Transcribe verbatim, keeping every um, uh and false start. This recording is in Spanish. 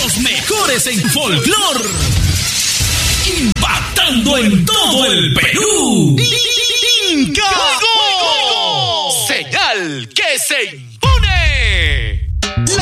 Los mejores en folclore. Impactando en todo el Perú. Inca Juego. Señal que se impone.